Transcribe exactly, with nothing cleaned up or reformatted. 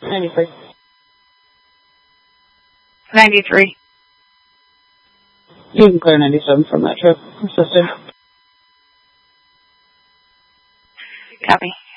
ninety-three. ninety-three. You can clear ninety-seven from that trip. Assisted. Copy.